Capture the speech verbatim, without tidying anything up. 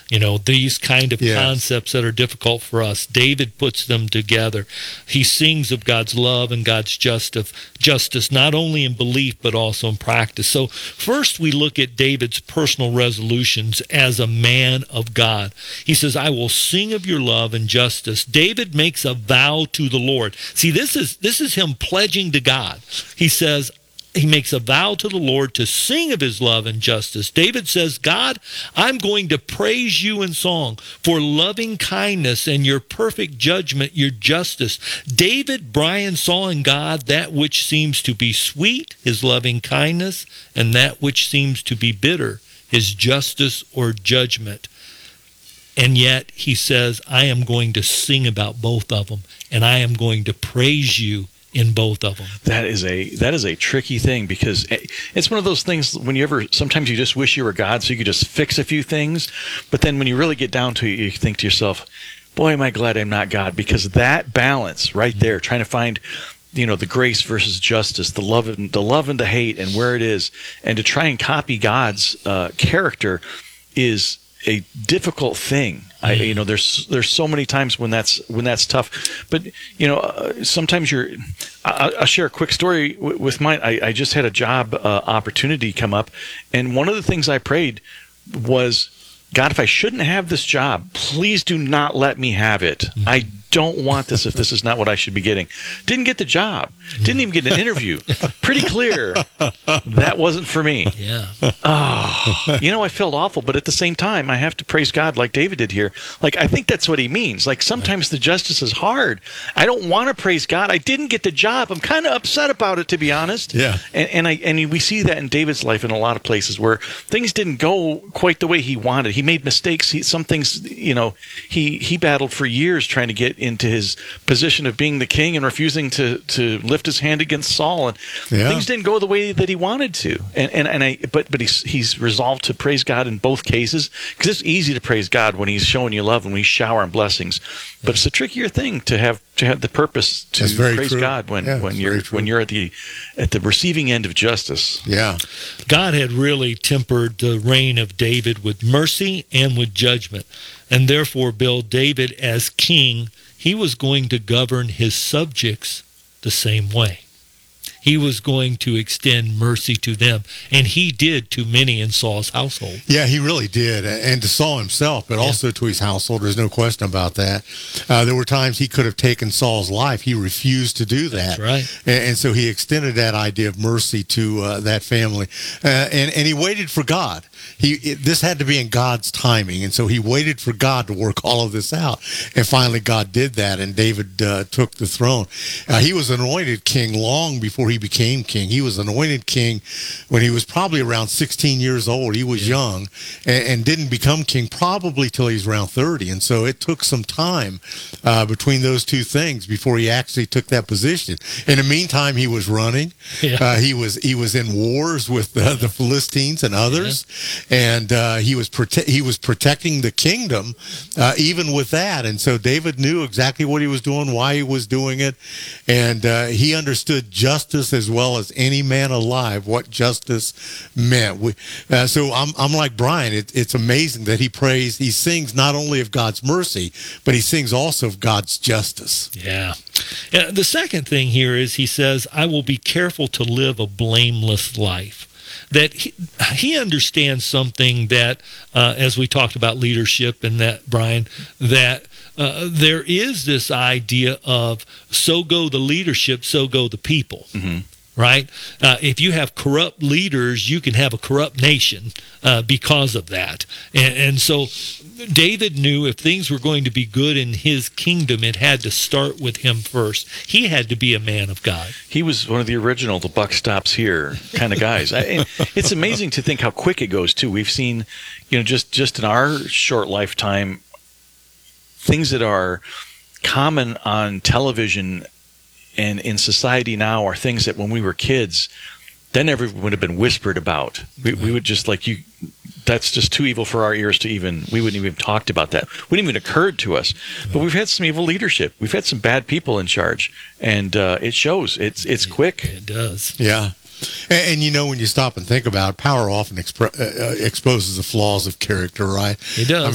You know, these kind of Yes. concepts that are difficult for us. David puts them together. He sings of God's love and God's justice, justice, not only in belief, but also in practice. So first we look at David's personal resolutions as a man of God. He says, I will sing of your love and justice. David makes a vow to the Lord. See, this is this is him pledging to God. He says, he makes a vow to the Lord to sing of his love and justice. David says, God, I'm going to praise you in song for loving kindness and your perfect judgment, your justice. David, Brian, saw in God that which seems to be sweet, his loving kindness, and that which seems to be bitter, his justice or judgment. And yet he says, I am going to sing about both of them, and I am going to praise you in both of them. That is a that is a tricky thing, because it's one of those things when you ever, sometimes you just wish you were God so you could just fix a few things, but then when you really get down to it, you think to yourself, boy, am I glad I'm not God, because that balance right there, trying to find, you know, the grace versus justice, the love and the love and the hate and where it is, and to try and copy God's uh, character is a difficult thing. I, you know, there's there's so many times when that's when that's tough. But you know, uh, sometimes you're. I, I'll share a quick story w- with mine. I, I just had a job uh, opportunity come up, and one of the things I prayed was, God, if I shouldn't have this job, please do not let me have it. Mm-hmm. I don't want this if this is not what I should be getting. Didn't get the job. Didn't even get an interview. Pretty clear that wasn't for me. Yeah. Oh, you know, I felt awful, but at the same time, I have to praise God like David did here. Like, I think that's what he means. Like, sometimes the justice is hard. I don't want to praise God. I didn't get the job. I'm kind of upset about it, to be honest. Yeah. And, and I and we see that in David's life in a lot of places where things didn't go quite the way he wanted. He made mistakes. He, some things, you know, he, he battled for years trying to get into his position of being the king and refusing to, to lift his hand against Saul. And Yeah. things didn't go the way that he wanted to. And and, and I but but he's he's resolved to praise God in both cases, because it's easy to praise God when he's showing you love and we shower in blessings. But it's a trickier thing to have to have the purpose to That's very praise true. God when, Yeah, when that's you're very true. when you're at the at the receiving end of justice. Yeah. God had really tempered the reign of David with mercy and with judgment. And therefore, Bill, David as king, he was going to govern his subjects the same way. He was going to extend mercy to them, and he did to many in Saul's household. Yeah, he really did, and to Saul himself, but Yeah. also to his household. There's no question about that. Uh, there were times he could have taken Saul's life. He refused to do that. That's right. And, and so he extended that idea of mercy to uh, that family, uh, and and he waited for God. He it, this had to be in God's timing, and so he waited for God to work all of this out. And finally, God did that, and David uh, took the throne. Uh, he was anointed king long before he became king. He was anointed king when he was probably around sixteen years old. He was Yeah. young, and, and didn't become king probably till he was around thirty. And so it took some time uh, between those two things before he actually took that position. In the meantime, he was running. Yeah. Uh, he was he was in wars with uh, the Philistines and others, and uh, he was prote- he was protecting the kingdom uh, even with that. And so David knew exactly what he was doing, why he was doing it, and uh, he understood justice as well as any man alive, what justice meant. We, uh, so I'm I'm like Brian. It, it's amazing that he prays, he sings not only of God's mercy, but he sings also of God's justice. Yeah. Yeah. The second thing here is he says, I will be careful to live a blameless life. That he, he understands something that, uh, as we talked about leadership and that, Brian, that uh, there is this idea of so go the leadership, so go the people. Mm-hmm. Right? Uh, if you have corrupt leaders, you can have a corrupt nation uh, because of that. And, and so David knew if things were going to be good in his kingdom, it had to start with him first. He had to be a man of God. He was one of the original "the buck stops here" kind of guys. I, and it's amazing to think how quick it goes too. We've seen, you know, just just in our short lifetime, things that are common on television and in society now are things that when we were kids, that never would have been whispered about. We, we would just like you. That's just too evil for our ears to even. We wouldn't even have talked about that. Wouldn't even occurred to us. But we've had some evil leadership. We've had some bad people in charge, and uh, it shows. It's it's quick. It does. Yeah. And, and you know, when you stop and think about it, power often expre- uh, uh, exposes the flaws of character, right? It does. I